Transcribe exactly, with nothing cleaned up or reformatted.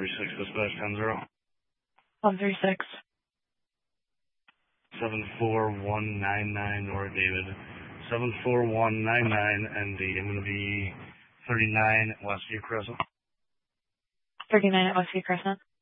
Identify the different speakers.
Speaker 1: three six, dispatch ten zero.
Speaker 2: one three six.
Speaker 1: seven four one nine nine, Nora David. seven four one nine nine, and the, I'm going to be thirty-nine Westview Crescent.
Speaker 2: thirty-nine at Westview Crescent.